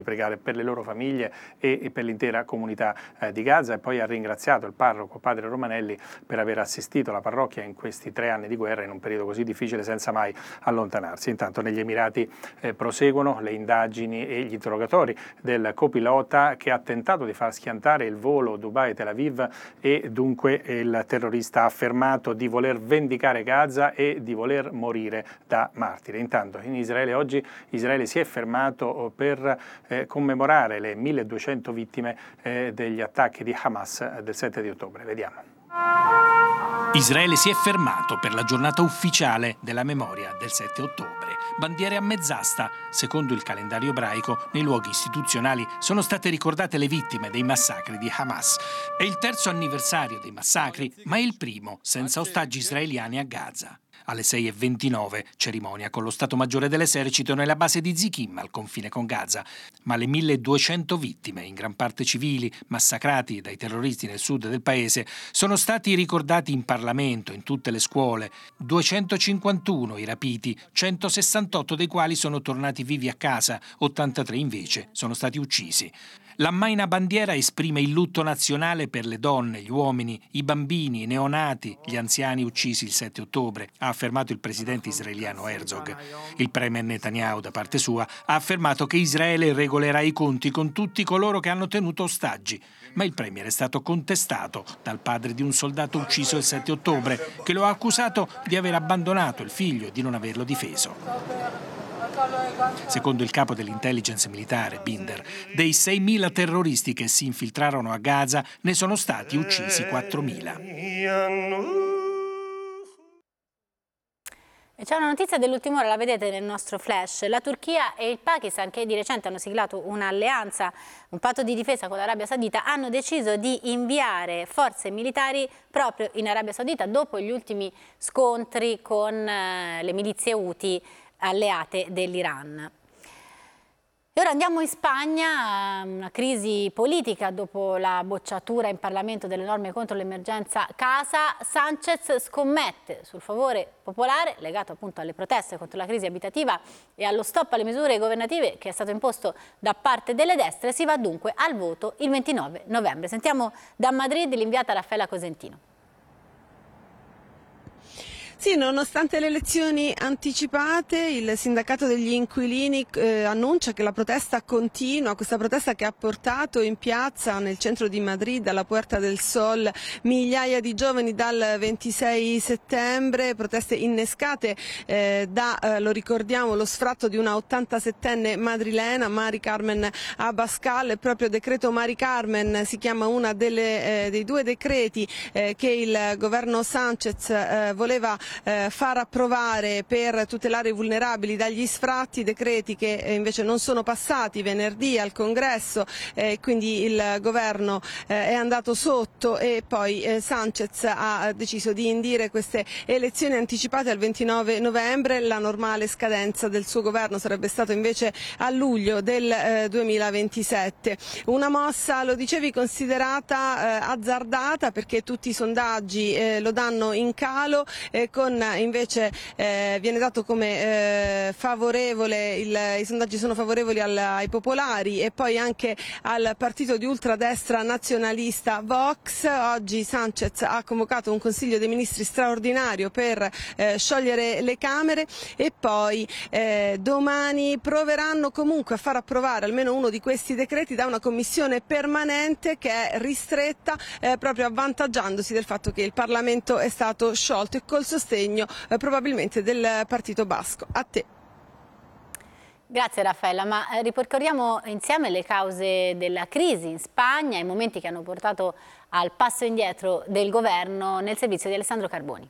pregare per le loro famiglie e per l'intera comunità di Gaza, e poi ha ringraziato il parroco padre Romanelli per aver assistito la parrocchia in questi 3 anni di guerra in un periodo così difficile senza mai allontanarsi. Intanto negli Emirati proseguono le indagini e gli interrogatori del copilota che ha tentato di far schiantare il volo Dubai-Tel Aviv, e dunque il terrorista ha affermato di voler vendicare Gaza e di voler morire da martire. Intanto in Israele oggi Israele si è fermato per commemorare le 1200 vittime degli attacchi di Hamas del 7 di ottobre. Vediamo. Israele si è fermato per la giornata ufficiale della memoria del 7 ottobre. Bandiere a mezz'asta. Secondo il calendario ebraico, nei luoghi istituzionali sono state ricordate le vittime dei massacri di Hamas. È il 3° anniversario dei massacri, ma è il primo senza ostaggi israeliani a Gaza. Alle 6:29, cerimonia con lo Stato Maggiore dell'Esercito nella base di Zikim, al confine con Gaza. Ma le 1200 vittime, in gran parte civili, massacrati dai terroristi nel sud del paese, sono stati ricordati in Parlamento, in tutte le scuole. 251 i rapiti, 168 dei quali sono tornati vivi a casa, 83 invece sono stati uccisi. L'ammaina bandiera esprime il lutto nazionale per le donne, gli uomini, i bambini, i neonati, gli anziani uccisi il 7 ottobre, ha affermato il presidente israeliano Herzog. Il premier Netanyahu, da parte sua, ha affermato che Israele regolerà i conti con tutti coloro che hanno tenuto ostaggi. Ma il premier è stato contestato dal padre di un soldato ucciso il 7 ottobre, che lo ha accusato di aver abbandonato il figlio e di non averlo difeso. Secondo il capo dell'intelligence militare, Binder, dei 6.000 terroristi che si infiltrarono a Gaza ne sono stati uccisi 4.000. E c'è una notizia dell'ultima ora, la vedete nel nostro flash. La Turchia e il Pakistan, che di recente hanno siglato un'alleanza, un patto di difesa con l'Arabia Saudita, hanno deciso di inviare forze militari proprio in Arabia Saudita dopo gli ultimi scontri con le milizie Houthi alleate dell'Iran. E ora andiamo in Spagna, una crisi politica dopo la bocciatura in Parlamento delle norme contro l'emergenza casa. Sánchez scommette sul favore popolare legato appunto alle proteste contro la crisi abitativa e allo stop alle misure governative che è stato imposto da parte delle destre. Si va dunque al voto il 29 novembre. Sentiamo da Madrid l'inviata Raffaella Cosentino. Sì, nonostante le elezioni anticipate, il sindacato degli inquilini annuncia che la protesta continua, questa protesta che ha portato in piazza nel centro di Madrid, alla Puerta del Sol, migliaia di giovani dal 26 settembre, proteste innescate lo ricordiamo, lo sfratto di una 87enne madrilena, Mari Carmen Abascal. Il proprio decreto Mari Carmen si chiama una dei 2 decreti che il governo Sánchez voleva far approvare per tutelare i vulnerabili dagli sfratti, decreti che invece non sono passati venerdì al Congresso, quindi il governo è andato sotto e poi Sánchez ha deciso di indire queste elezioni anticipate al 29 novembre. La normale scadenza del suo governo sarebbe stata invece a luglio del 2027. Una mossa, lo dicevi, considerata azzardata perché tutti i sondaggi lo danno in calo, invece viene dato come favorevole, i sondaggi sono favorevoli ai popolari e poi anche al partito di ultradestra nazionalista Vox. Oggi Sánchez ha convocato un Consiglio dei Ministri straordinario per sciogliere le Camere e poi domani proveranno comunque a far approvare almeno uno di questi decreti da una commissione permanente che è ristretta proprio avvantaggiandosi del fatto che il Parlamento è stato sciolto e col sostegno probabilmente del Partito Basco. A te. Grazie Raffaella, ma ripercorriamo insieme le cause della crisi in Spagna, i momenti che hanno portato al passo indietro del governo nel servizio di Alessandro Carboni.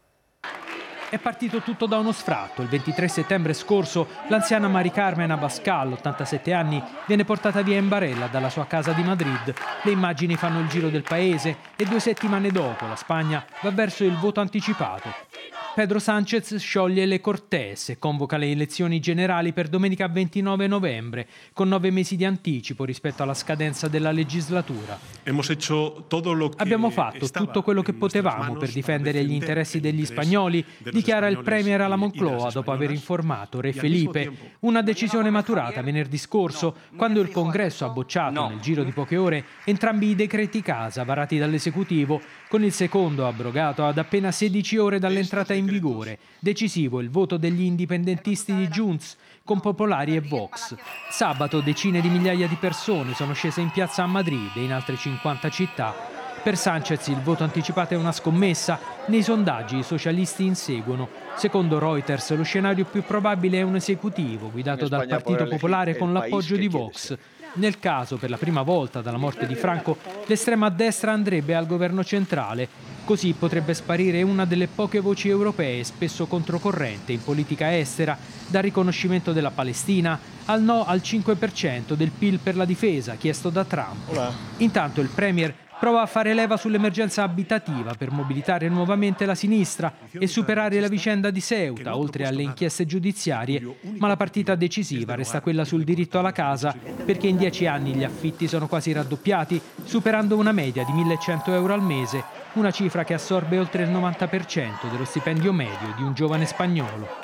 È partito tutto da uno sfratto. Il 23 settembre scorso l'anziana Mari Carmen Abascal, 87 anni, viene portata via in barella dalla sua casa di Madrid. Le immagini fanno il giro del paese e 2 settimane dopo la Spagna va verso il voto anticipato. Pedro Sánchez scioglie le Cortes e convoca le elezioni generali per domenica 29 novembre, con 9 mesi di anticipo rispetto alla scadenza della legislatura. Abbiamo fatto tutto quello che potevamo per difendere gli interessi degli spagnoli, dichiara il premier alla Moncloa dopo aver informato Re Felipe. Una decisione maturata venerdì scorso, quando il Congresso ha bocciato nel giro di poche ore entrambi i decreti casa varati dall'esecutivo, con il secondo abrogato ad appena 16 ore dall'entrata in vigore. Decisivo il voto degli indipendentisti di Junts, con Popolari e Vox. Sabato decine di migliaia di persone sono scese in piazza a Madrid e in altre 50 città. Per Sánchez il voto anticipato è una scommessa. Nei sondaggi i socialisti inseguono. Secondo Reuters lo scenario più probabile è un esecutivo guidato dal Partito Popolare con l'appoggio di Vox. Nel caso, per la prima volta dalla morte di Franco, l'estrema destra andrebbe al governo centrale. Così potrebbe sparire una delle poche voci europee spesso controcorrente in politica estera, dal riconoscimento della Palestina al no al 5% del PIL per la difesa chiesto da Trump. Intanto il premier prova a fare leva sull'emergenza abitativa per mobilitare nuovamente la sinistra e superare la vicenda di Ceuta, oltre alle inchieste giudiziarie, ma la partita decisiva resta quella sul diritto alla casa, perché in 10 anni gli affitti sono quasi raddoppiati, superando una media di 1.100 euro al mese, una cifra che assorbe oltre il 90% dello stipendio medio di un giovane spagnolo.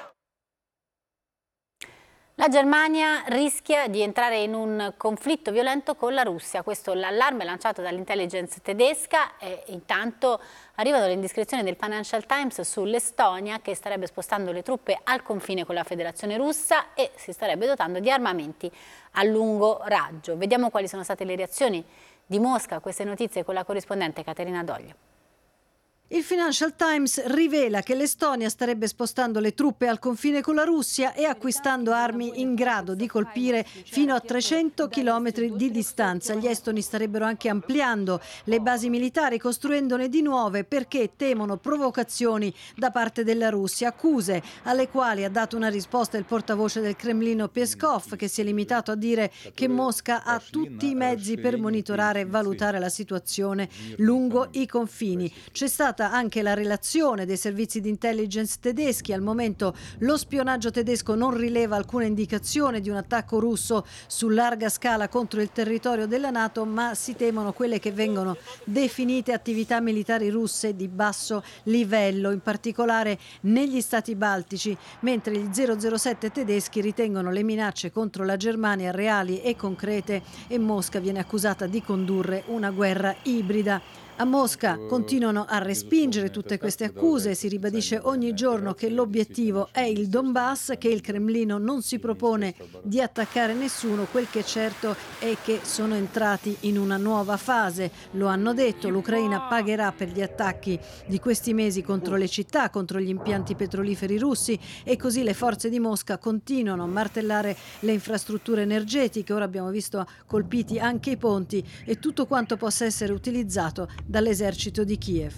La Germania rischia di entrare in un conflitto violento con la Russia, questo è l'allarme lanciato dall'intelligence tedesca e intanto arrivano le indiscrezioni del Financial Times sull'Estonia che starebbe spostando le truppe al confine con la Federazione Russa e si starebbe dotando di armamenti a lungo raggio. Vediamo quali sono state le reazioni di Mosca a queste notizie con la corrispondente Caterina Doglio. Il Financial Times rivela che l'Estonia starebbe spostando le truppe al confine con la Russia e acquistando armi in grado di colpire fino a 300 chilometri di distanza. Gli estoni starebbero anche ampliando le basi militari, costruendone di nuove perché temono provocazioni da parte della Russia, accuse alle quali ha dato una risposta il portavoce del Cremlino Peskov, che si è limitato a dire che Mosca ha tutti i mezzi per monitorare e valutare la situazione lungo i confini. C'è stata anche la relazione dei servizi di intelligence tedeschi. Al momento lo spionaggio tedesco non rileva alcuna indicazione di un attacco russo su larga scala contro il territorio della NATO, ma si temono quelle che vengono definite attività militari russe di basso livello, in particolare negli stati baltici, mentre gli 007 tedeschi ritengono le minacce contro la Germania reali e concrete e Mosca viene accusata di condurre una guerra ibrida. A Mosca continuano a respingere tutte queste accuse, si ribadisce ogni giorno che l'obiettivo è il Donbass, che il Cremlino non si propone di attaccare nessuno, quel che è certo è che sono entrati in una nuova fase, lo hanno detto, l'Ucraina pagherà per gli attacchi di questi mesi contro le città, contro gli impianti petroliferi russi e così le forze di Mosca continuano a martellare le infrastrutture energetiche, ora abbiamo visto colpiti anche i ponti e tutto quanto possa essere utilizzato dall'esercito di Kiev.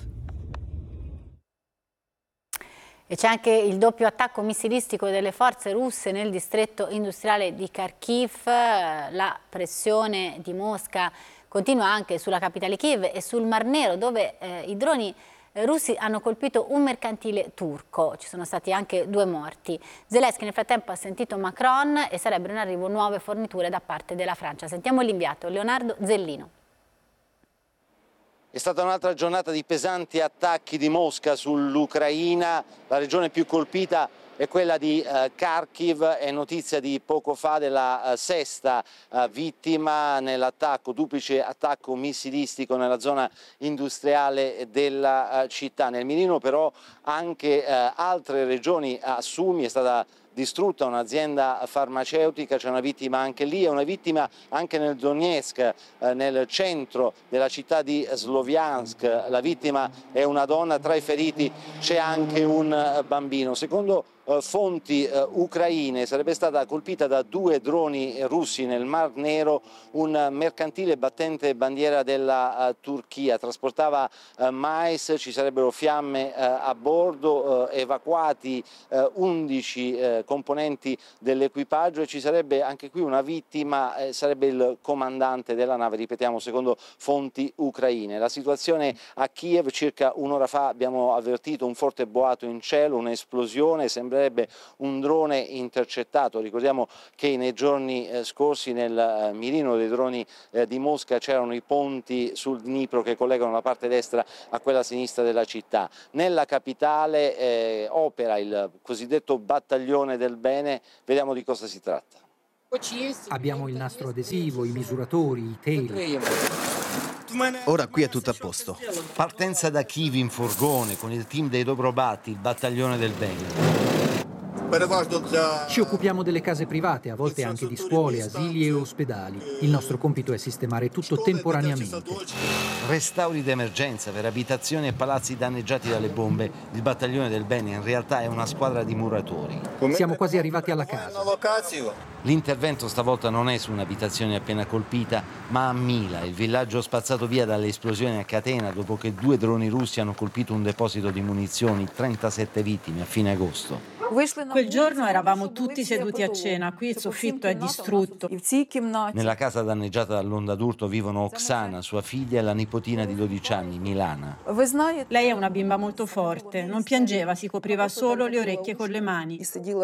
E c'è anche il doppio attacco missilistico delle forze russe nel distretto industriale di Kharkiv. La pressione di Mosca continua anche sulla capitale Kiev e sul Mar Nero, dove i droni russi hanno colpito un mercantile turco. Ci sono stati anche 2 morti. Zelensky nel frattempo ha sentito Macron e sarebbero in arrivo nuove forniture da parte della Francia. Sentiamo l'inviato Leonardo Zellino. È stata un'altra giornata di pesanti attacchi di Mosca sull'Ucraina, la regione più colpita è quella di Kharkiv, è notizia di poco fa della 6ª vittima nell'attacco, duplice attacco missilistico nella zona industriale della città. Nel mirino però anche altre regioni, a Sumi è stata distrutta un'azienda farmaceutica, c'è una vittima anche lì e una vittima anche nel Donetsk, nel centro della città di Sloviansk. La vittima è una donna, tra i feriti c'è anche un bambino. Secondo fonti ucraine sarebbe stata colpita da 2 droni russi nel Mar Nero un mercantile battente bandiera della Turchia. Trasportava mais, ci sarebbero fiamme a bordo, evacuati 11 componenti dell'equipaggio e ci sarebbe anche qui una vittima, sarebbe il comandante della nave, ripetiamo, secondo fonti ucraine. La situazione a Kiev: circa un'ora fa abbiamo avvertito un forte boato in cielo, un'esplosione, sembrerebbe un drone intercettato. Ricordiamo che nei giorni scorsi nel mirino dei droni di Mosca c'erano i ponti sul Dnipro che collegano la parte destra a quella sinistra della città. Nella capitale opera il cosiddetto battaglione del bene, vediamo di cosa si tratta. Abbiamo il nastro adesivo, i misuratori, i teli. Ora qui è tutto a posto. Partenza da Kiev in furgone con il team dei Dobrobati, il battaglione del bene. Ci occupiamo delle case private, a volte anche di scuole, asili e ospedali. Il nostro compito è sistemare tutto temporaneamente. Restauri d'emergenza per abitazioni e palazzi danneggiati dalle bombe. Il battaglione del bene in realtà è una squadra di muratori. Siamo quasi arrivati alla casa. L'intervento stavolta non è su un'abitazione appena colpita, ma a Mila, il villaggio spazzato via dalle esplosioni a catena dopo che 2 droni russi hanno colpito un deposito di munizioni, 37 vittime a fine agosto. Quel giorno eravamo tutti seduti a cena, qui il soffitto è distrutto. Nella casa danneggiata dall'onda d'urto vivono Oksana, sua figlia e la nipotina di 12 anni, Milana. Lei è una bimba molto forte, non piangeva, si copriva solo le orecchie con le mani.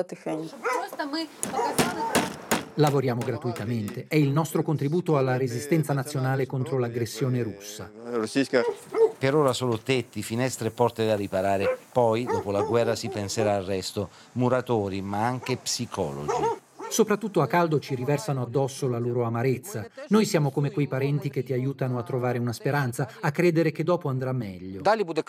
Lavoriamo gratuitamente, è il nostro contributo alla resistenza nazionale contro l'aggressione russa. Per ora solo tetti, finestre e porte da riparare, poi dopo la guerra si penserà al resto, muratori ma anche psicologi. Soprattutto a caldo ci riversano addosso la loro amarezza. Noi siamo come quei parenti che ti aiutano a trovare una speranza, a credere che dopo andrà meglio.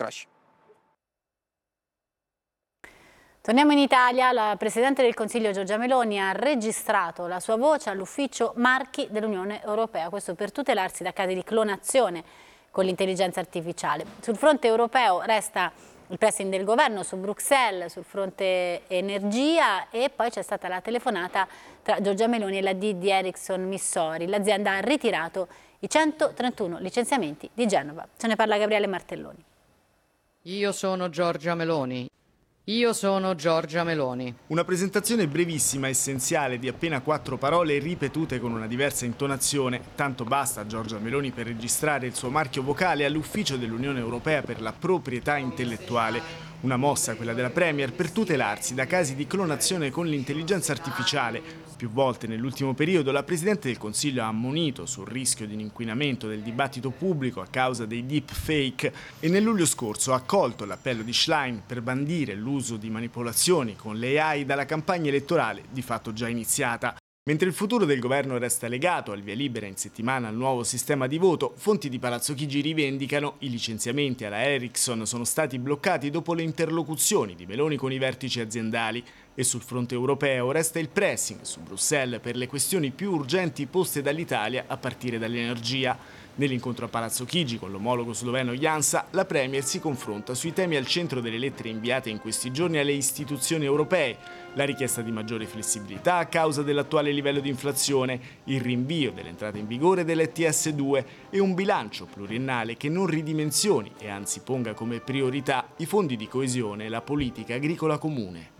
Torniamo in Italia. La Presidente del Consiglio Giorgia Meloni ha registrato la sua voce all'ufficio marchi dell'Unione Europea, questo per tutelarsi da casi di clonazione con l'intelligenza artificiale. Sul fronte europeo resta il pressing del governo su Bruxelles, sul fronte energia, e poi c'è stata la telefonata tra Giorgia Meloni e la D di Ericsson Missori. L'azienda ha ritirato i 131 licenziamenti di Genova. Ce ne parla Gabriele Martelloni. Io sono Giorgia Meloni. Io sono Giorgia Meloni. Una presentazione brevissima, essenziale, di appena 4 parole ripetute con una diversa intonazione. Tanto basta a Giorgia Meloni per registrare il suo marchio vocale all'ufficio dell'Unione Europea per la proprietà intellettuale. Una mossa, quella della Premier, per tutelarsi da casi di clonazione con l'intelligenza artificiale. Più volte nell'ultimo periodo la Presidente del Consiglio ha ammonito sul rischio di un inquinamento del dibattito pubblico a causa dei deepfake e nel luglio scorso ha accolto l'appello di Schlein per bandire l'uso di manipolazioni con le AI dalla campagna elettorale di fatto già iniziata. Mentre il futuro del governo resta legato al via libera in settimana al nuovo sistema di voto, fonti di Palazzo Chigi rivendicano i licenziamenti alla Ericsson sono stati bloccati dopo le interlocuzioni di Meloni con i vertici aziendali. E sul fronte europeo resta il pressing su Bruxelles per le questioni più urgenti poste dall'Italia a partire dall'energia. Nell'incontro a Palazzo Chigi con l'omologo sloveno Janša, la Premier si confronta sui temi al centro delle lettere inviate in questi giorni alle istituzioni europee: la richiesta di maggiore flessibilità a causa dell'attuale livello di inflazione, il rinvio dell'entrata in vigore dell'ETS2 e un bilancio pluriennale che non ridimensioni e anzi ponga come priorità i fondi di coesione e la politica agricola comune.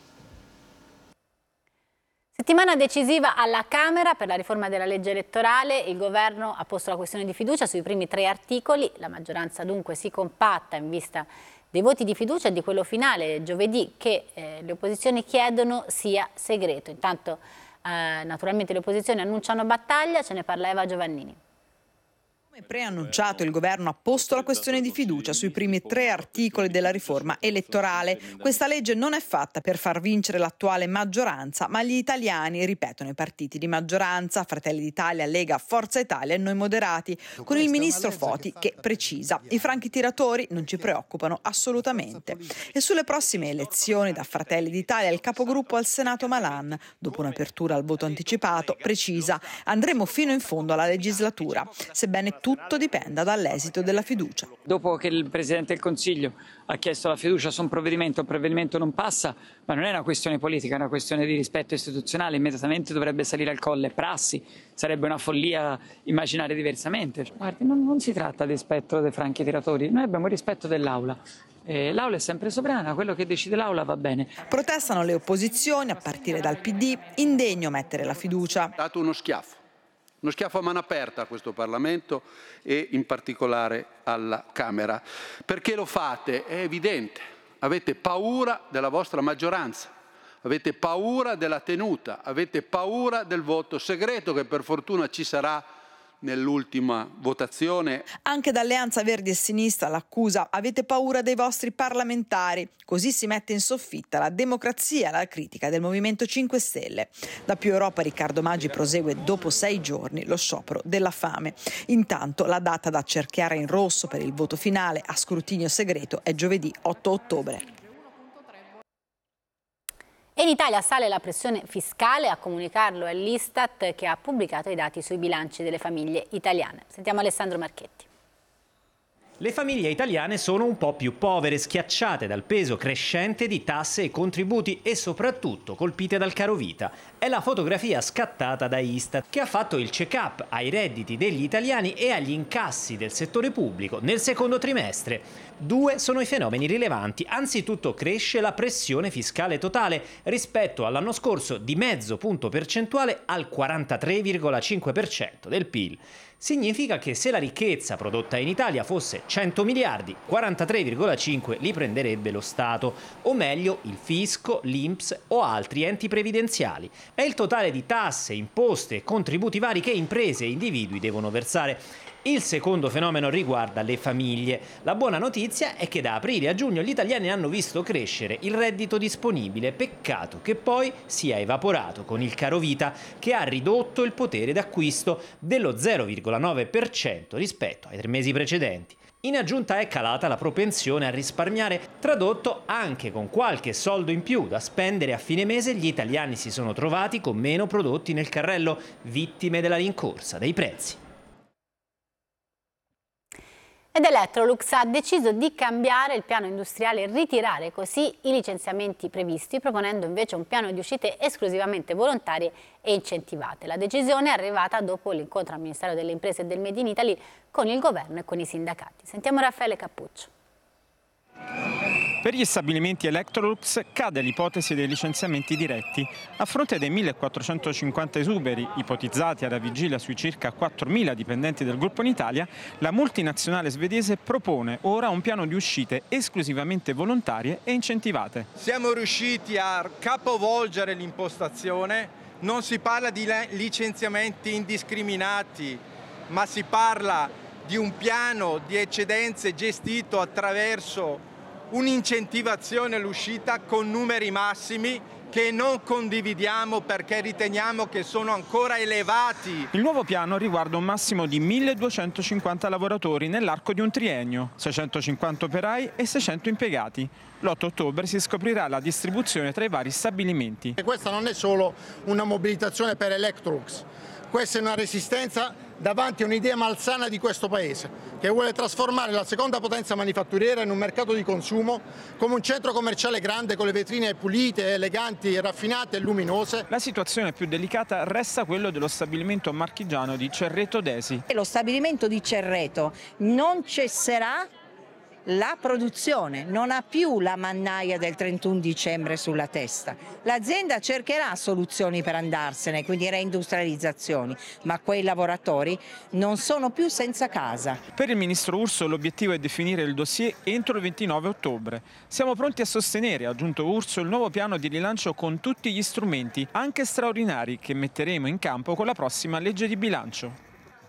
Settimana decisiva alla Camera per la riforma della legge elettorale. Il governo ha posto la questione di fiducia sui primi 3 articoli. La maggioranza dunque si compatta in vista dei voti di fiducia e di quello finale giovedì che le opposizioni chiedono sia segreto. Intanto naturalmente le opposizioni annunciano battaglia, ce ne parla Eva Giovannini. Come preannunciato, il governo ha posto la questione di fiducia sui primi 3 articoli della riforma elettorale. Questa legge non è fatta per far vincere l'attuale maggioranza, ma gli italiani, ripetono i partiti di maggioranza, Fratelli d'Italia, Lega, Forza Italia e Noi Moderati, con il ministro Foti che precisa: i franchi tiratori non ci preoccupano assolutamente. E sulle prossime elezioni, da Fratelli d'Italia il capogruppo al Senato Malan, dopo un'apertura al voto anticipato, precisa: andremo fino in fondo alla legislatura. Sebbene tutto dipenda dall'esito della fiducia. Dopo che il Presidente del Consiglio ha chiesto la fiducia su un provvedimento, il provvedimento non passa, ma non è una questione politica, è una questione di rispetto istituzionale, immediatamente dovrebbe salire al colle prassi, sarebbe una follia immaginare diversamente. Guardi, non si tratta di spettro dei franchi tiratori, noi abbiamo il rispetto dell'Aula. L'Aula è sempre sovrana, quello che decide l'Aula va bene. Protestano le opposizioni, a partire dal PD, indegno mettere la fiducia. Ha dato uno schiaffo a mano aperta a questo Parlamento e in particolare alla Camera. Perché lo fate? È evidente, avete paura della vostra maggioranza, avete paura della tenuta, avete paura del voto segreto che per fortuna ci sarà nell'ultima votazione. Anche da Alleanza Verdi e Sinistra l'accusa: avete paura dei vostri parlamentari. Così si mette in soffitta la democrazia e la critica del Movimento 5 Stelle. Da Più Europa Riccardo Maggi prosegue dopo 6 giorni lo sciopero della fame. Intanto la data da cerchiare in rosso per il voto finale a scrutinio segreto è giovedì 8 ottobre. E in Italia sale la pressione fiscale, a comunicarlo è l'Istat che ha pubblicato i dati sui bilanci delle famiglie italiane. Sentiamo Alessandro Marchetti. Le famiglie italiane sono un po' più povere, schiacciate dal peso crescente di tasse e contributi e soprattutto colpite dal carovita. È la fotografia scattata da Istat, che ha fatto il check-up ai redditi degli italiani e agli incassi del settore pubblico nel secondo trimestre. 2 sono i fenomeni rilevanti. Anzitutto cresce la pressione fiscale totale rispetto all'anno scorso di mezzo punto percentuale al 43,5% del PIL. Significa che se la ricchezza prodotta in Italia fosse 100 miliardi, 43,5 li prenderebbe lo Stato, o meglio il fisco, l'INPS o altri enti previdenziali. È il totale di tasse, imposte e contributi vari che imprese e individui devono versare. Il secondo fenomeno riguarda le famiglie. La buona notizia è che da aprile a giugno gli italiani hanno visto crescere il reddito disponibile, peccato che poi sia evaporato con il carovita che ha ridotto il potere d'acquisto dello 0,9% rispetto ai 3 mesi precedenti. In aggiunta è calata la propensione a risparmiare, tradotto anche con qualche soldo in più da spendere a fine mese gli italiani si sono trovati con meno prodotti nel carrello, vittime della rincorsa dei prezzi. Ed Electrolux ha deciso di cambiare il piano industriale e ritirare così i licenziamenti previsti, proponendo invece un piano di uscite esclusivamente volontarie e incentivate. La decisione è arrivata dopo l'incontro al Ministero delle Imprese e del Made in Italy con il governo e con i sindacati. Sentiamo Raffaele Cappuccio. Per gli stabilimenti Electrolux cade l'ipotesi dei licenziamenti diretti. A fronte dei 1.450 esuberi ipotizzati alla vigilia sui circa 4.000 dipendenti del gruppo in Italia, la multinazionale svedese propone ora un piano di uscite esclusivamente volontarie e incentivate. Siamo riusciti a capovolgere l'impostazione, non si parla di licenziamenti indiscriminati, ma si parla di un piano di eccedenze gestito attraverso un'incentivazione all'uscita con numeri massimi che non condividiamo perché riteniamo che sono ancora elevati. Il nuovo piano riguarda un massimo di 1.250 lavoratori nell'arco di un triennio, 650 operai e 600 impiegati. L'8 ottobre si scoprirà la distribuzione tra i vari stabilimenti. E questa non è solo una mobilitazione per Electrolux, questa è una resistenza davanti a un'idea malsana di questo Paese, che vuole trasformare la seconda potenza manifatturiera in un mercato di consumo come un centro commerciale grande con le vetrine pulite, eleganti, raffinate e luminose. La situazione più delicata resta quello dello stabilimento marchigiano di Cerreto Desi. Lo stabilimento di Cerreto non cesserà la produzione, non ha più la mannaia del 31 dicembre sulla testa. L'azienda cercherà soluzioni per andarsene, quindi reindustrializzazioni, ma quei lavoratori non sono più senza casa. Per il ministro Urso l'obiettivo è definire il dossier entro il 29 ottobre. Siamo pronti a sostenere, ha aggiunto Urso, il nuovo piano di rilancio con tutti gli strumenti, anche straordinari, che metteremo in campo con la prossima legge di bilancio.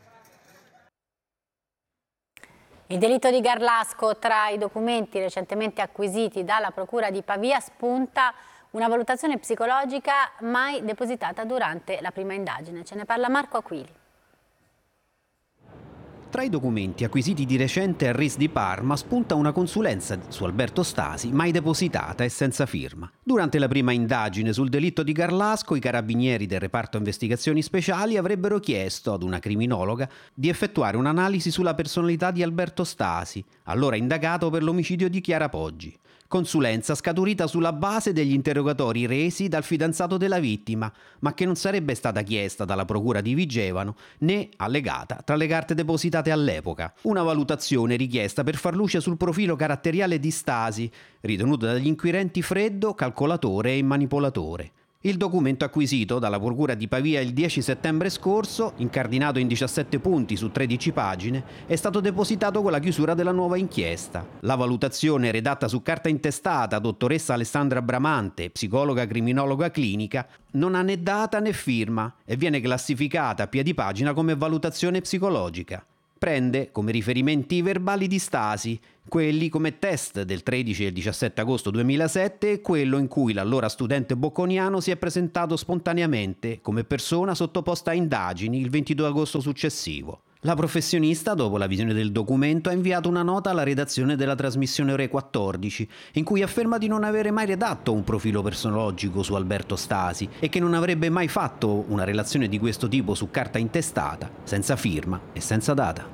Il delitto di Garlasco: tra i documenti recentemente acquisiti dalla Procura di Pavia spunta una valutazione psicologica mai depositata durante la prima indagine. Ce ne parla Marco Aquili. Tra i documenti acquisiti di recente al RIS di Parma spunta una consulenza su Alberto Stasi mai depositata e senza firma. Durante la prima indagine sul delitto di Garlasco, i carabinieri del reparto investigazioni speciali avrebbero chiesto ad una criminologa di effettuare un'analisi sulla personalità di Alberto Stasi, allora indagato per l'omicidio di Chiara Poggi. Consulenza scaturita sulla base degli interrogatori resi dal fidanzato della vittima, ma che non sarebbe stata chiesta dalla procura di Vigevano né allegata tra le carte depositate all'epoca. Una valutazione richiesta per far luce sul profilo caratteriale di Stasi, ritenuto dagli inquirenti freddo, calcolatore e manipolatore. Il documento acquisito dalla Procura di Pavia il 10 settembre scorso, incardinato in 17 punti su 13 pagine, è stato depositato con la chiusura della nuova inchiesta. La valutazione, redatta su carta intestata, dottoressa Alessandra Bramante, psicologa criminologa clinica, non ha né data né firma e viene classificata a piedi pagina come valutazione psicologica. Prende come riferimenti i verbali di Stasi, quelli come test del 13 e il 17 agosto 2007 e quello in cui l'allora studente bocconiano si è presentato spontaneamente come persona sottoposta a indagini il 22 agosto successivo. La professionista, dopo la visione del documento, ha inviato una nota alla redazione della trasmissione Ore 14, in cui afferma di non avere mai redatto un profilo personologico su Alberto Stasi e che non avrebbe mai fatto una relazione di questo tipo su carta intestata, senza firma e senza data.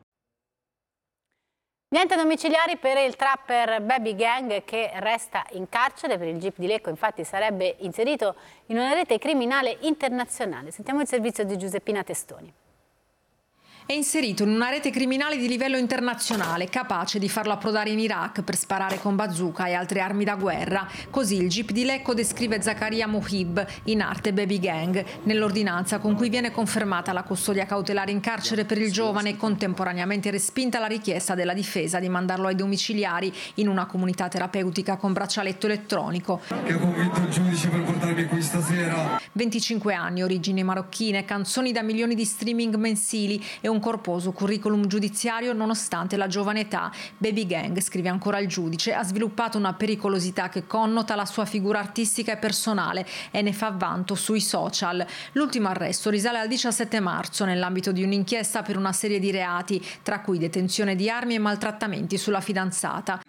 Niente domiciliari per il trapper Baby Gang che resta in carcere. Per il GIP di Lecco infatti sarebbe inserito in una rete criminale internazionale. Sentiamo il servizio di Giuseppina Testoni. È inserito in una rete criminale di livello internazionale, capace di farlo approdare in Iraq per sparare con bazooka e altre armi da guerra. Così il GIP di Lecco descrive Zakaria Mohib, in arte Baby Gang, nell'ordinanza con cui viene confermata la custodia cautelare in carcere per il giovane e contemporaneamente respinta la richiesta della difesa di mandarlo ai domiciliari in una comunità terapeutica con braccialetto elettronico. Che ho convinto il giudice per portarmi qui stasera. 25 anni, origini marocchine, canzoni da milioni di streaming mensili e un corposo curriculum giudiziario nonostante la giovane età. Baby Gang, scrive ancora il giudice, ha sviluppato una pericolosità che connota la sua figura artistica e personale e ne fa vanto sui social. L'ultimo arresto risale al 17 marzo nell'ambito di un'inchiesta per una serie di reati, tra cui detenzione di armi e maltrattamenti sulla fidanzata.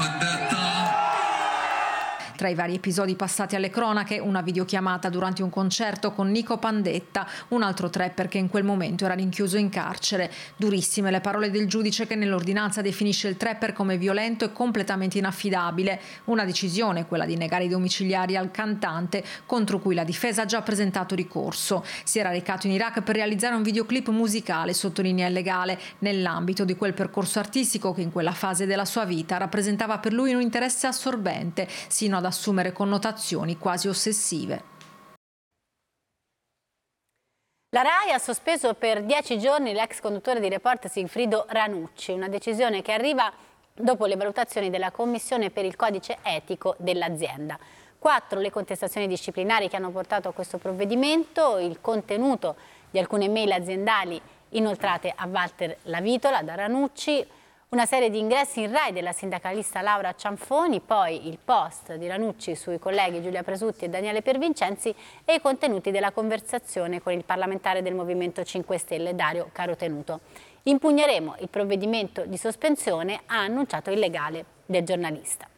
Tra i vari episodi passati alle cronache, una videochiamata durante un concerto con Nico Pandetta, un altro trapper che in quel momento era rinchiuso in carcere. Durissime le parole del giudice che nell'ordinanza definisce il trapper come violento e completamente inaffidabile. Una decisione, quella di negare i domiciliari al cantante, contro cui la difesa ha già presentato ricorso. Si era recato in Iraq per realizzare un videoclip musicale, sottolinea il legale, nell'ambito di quel percorso artistico che in quella fase della sua vita rappresentava per lui un interesse assorbente, sino ad assumere connotazioni quasi ossessive. La RAI ha sospeso per 10 giorni l'ex conduttore di Report Sigfrido Ranucci, una decisione che arriva dopo le valutazioni della Commissione per il codice etico dell'azienda. 4 le contestazioni disciplinari che hanno portato a questo provvedimento, il contenuto di alcune mail aziendali inoltrate a Walter Lavitola da Ranucci, una serie di ingressi in RAI della sindacalista Laura Cianfoni, poi il post di Ranucci sui colleghi Giulia Presutti e Daniele Piervincenzi e i contenuti della conversazione con il parlamentare del Movimento 5 Stelle Dario Carotenuto. Impugneremo il provvedimento di sospensione, ha annunciato il legale del giornalista.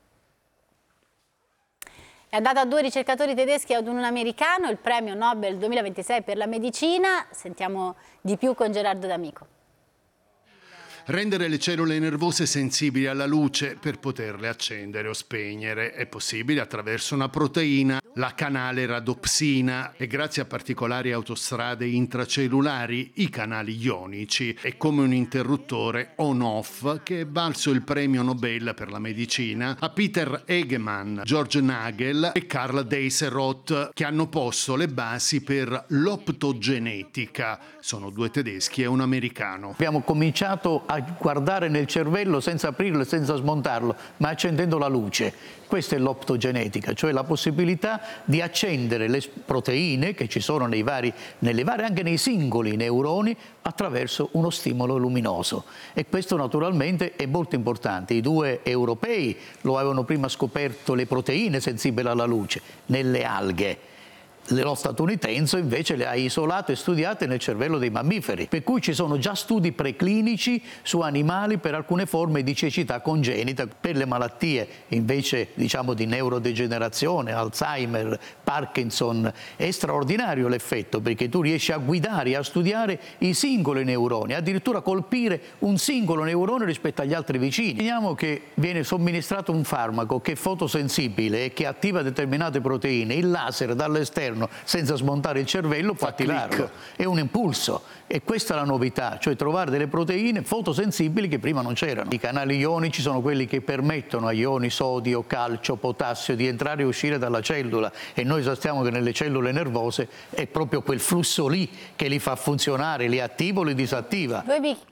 È andato a 2 ricercatori tedeschi e ad un americano il premio Nobel 2026 per la medicina. Sentiamo di più con Gerardo D'Amico. Rendere le cellule nervose sensibili alla luce per poterle accendere o spegnere è possibile attraverso una proteina, la canale radopsina, e grazie a particolari autostrade intracellulari, i canali ionici. È come un interruttore on-off che è valso il premio Nobel per la medicina a Peter Egemann, George Nagel e Karl Deisseroth, che hanno posto le basi per l'optogenetica. Sono 2 tedeschi e un americano. Abbiamo cominciato a guardare nel cervello senza aprirlo e senza smontarlo, ma accendendo la luce. Questa è l'optogenetica, cioè la possibilità di accendere le proteine che ci sono nelle varie, anche nei singoli neuroni, attraverso uno stimolo luminoso. E questo naturalmente è molto importante. I 2 europei lo avevano prima scoperto le proteine sensibili alla luce nelle alghe. Lo statunitense invece le ha isolate e studiate nel cervello dei mammiferi, per cui ci sono già studi preclinici su animali per alcune forme di cecità congenita. Per le malattie invece diciamo di neurodegenerazione, Alzheimer, Parkinson, è straordinario l'effetto, perché tu riesci a guidare e a studiare i singoli neuroni, addirittura colpire un singolo neurone rispetto agli altri vicini. Vediamo che viene somministrato un farmaco che è fotosensibile e che attiva determinate proteine, il laser dall'esterno senza smontare il cervello può attivarlo, è un impulso, e questa è la novità, cioè trovare delle proteine fotosensibili che prima non c'erano. I canali ionici sono quelli che permettono agli ioni sodio, calcio, potassio di entrare e uscire dalla cellula, e noi sappiamo che nelle cellule nervose è proprio quel flusso lì che li fa funzionare, li attiva o li disattiva.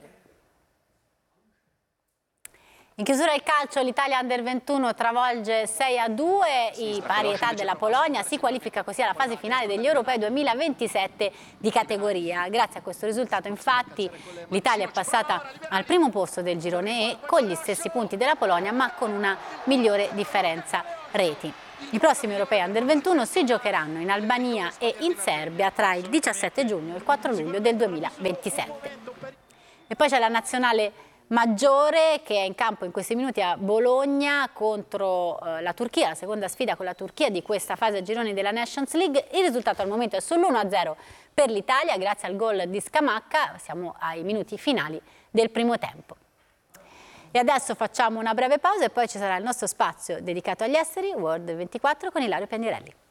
In chiusura il calcio, l'Italia Under 21 travolge 6-2 i pari età della Polonia, si qualifica così alla fase finale degli Europei 2027 di categoria. Grazie a questo risultato infatti l'Italia è passata al primo posto del girone E con gli stessi punti della Polonia, ma con una migliore differenza reti. I prossimi Europei Under 21 si giocheranno in Albania e in Serbia tra il 17 giugno e il 4 luglio del 2027. E poi c'è la nazionale maggiore che è in campo in questi minuti a Bologna contro la Turchia, la seconda sfida con la Turchia di questa fase a gironi della Nations League. Il risultato al momento è sull'1-0 per l'Italia grazie al gol di Scamacca. Siamo ai minuti finali del primo tempo. E adesso facciamo una breve pausa e poi ci sarà il nostro spazio dedicato agli esteri, World 24 con Ilario Pendirelli.